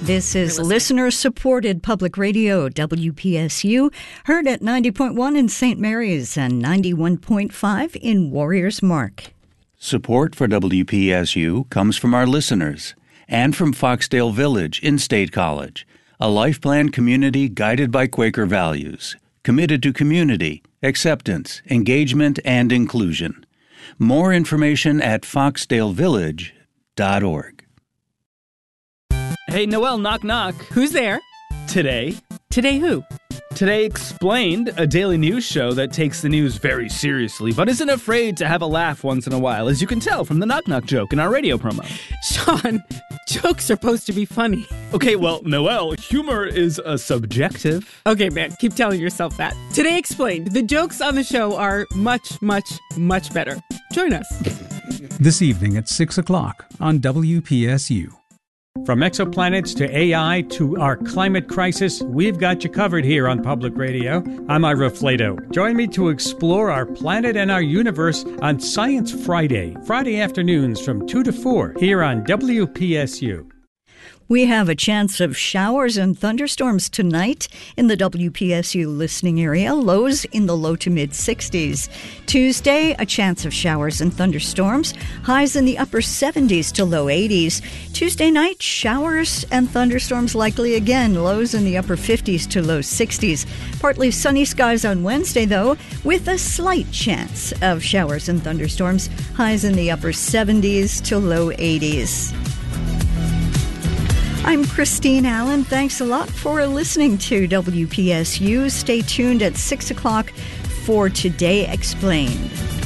This is listener-supported public radio, WPSU, heard at 90.1 in St. Mary's and 91.5 in Warriors Mark. Support for WPSU comes from our listeners and from Foxdale Village in State College, a life plan community guided by Quaker values, committed to community, acceptance, engagement, and inclusion. More information at foxdalevillage.org. Hey, Noelle, knock, knock. Who's there? Today. Today who? Today Explained, a daily news show that takes the news very seriously, but isn't afraid to have a laugh once in a while, as you can tell from the knock, knock joke in our radio promo. Sean, jokes are supposed to be funny. Okay, well, Noelle, humor is subjective. Okay, man, keep telling yourself that. Today Explained, the jokes on the show are much, much, much better. Join us. This evening at 6 o'clock on WPSU. From exoplanets to AI to our climate crisis, we've got you covered here on Public Radio. I'm Ira Flato. Join me to explore our planet and our universe on Science Friday, Friday afternoons from 2 to 4 here on WPSU. We have a chance of showers and thunderstorms tonight in the WPSU listening area, lows in the low to mid-60s. Tuesday, a chance of showers and thunderstorms, highs in the upper 70s to low 80s. Tuesday night, showers and thunderstorms likely again, lows in the upper 50s to low 60s. Partly sunny skies on Wednesday, though, with a slight chance of showers and thunderstorms, highs in the upper 70s to low 80s. I'm Christine Allen. Thanks a lot for listening to WPSU. Stay tuned at 6 o'clock for Today Explained.